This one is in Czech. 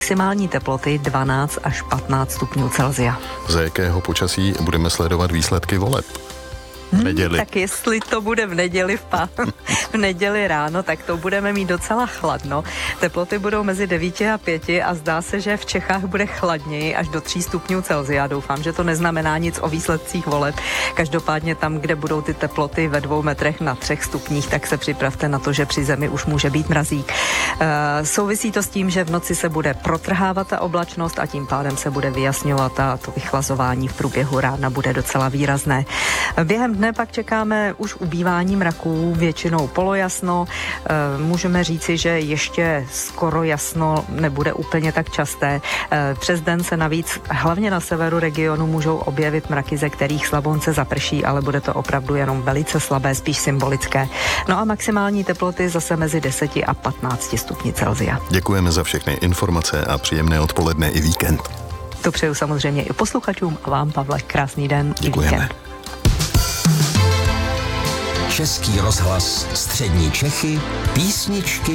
Maximální teploty 12 až 15 stupňů Celsia. Za jakého počasí budeme sledovat výsledky voleb? V neděli. Tak jestli to bude v neděli v neděli ráno, tak to budeme mít docela chladno. Teploty budou mezi 9 a 5 a zdá se, že v Čechách bude chladněji až do 3 stupňů Celsia. Doufám, že to neznamená nic o výsledcích voleb. Každopádně tam, kde budou ty teploty ve 2 metrech na 3 stupních, tak se připravte na to, že při zemi už může být mrazík. Souvisí to s tím, že v noci se bude protrhávat ta oblačnost a tím pádem se bude vyjasňovat a to vychlazování v průběhu rána bude docela výrazné. Během dne pak čekáme už ubývání mraků, většinou polojasno. Můžeme říci, že ještě skoro jasno nebude úplně tak časté. Přes den se navíc hlavně na severu regionu můžou objevit mraky, ze kterých slabonce zaprší, ale bude to opravdu jenom velice slabé, spíš symbolické. No a maximální teploty zase mezi 10 a 15 stupni Celsia. Děkujeme za všechny informace a příjemné odpoledne i víkend. To přeju samozřejmě i posluchačům a vám, Pavle, krásný den. Děkujeme. Český rozhlas Střední Čechy, písničky